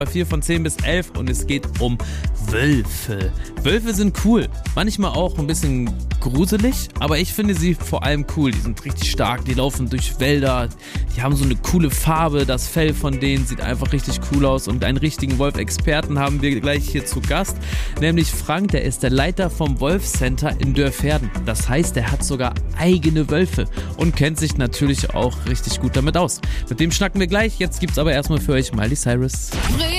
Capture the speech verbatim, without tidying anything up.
vier von zehn bis elf und es geht um Wölfe. Wölfe sind cool, manchmal auch ein bisschen gruselig, aber ich finde sie vor allem cool. Die sind richtig stark, die laufen durch Wälder, die haben so eine coole Farbe, das Fell von denen sieht einfach richtig cool aus und einen richtigen Wolf-Experten haben wir gleich hier zu Gast, nämlich Frank, der ist der Leiter vom Wolf-Center in Dörverden. Das heißt, er hat sogar eigene Wölfe und kennt sich natürlich auch richtig gut damit aus. Mit dem schnacken wir gleich, jetzt gibt's aber erstmal für euch Miley Cyrus.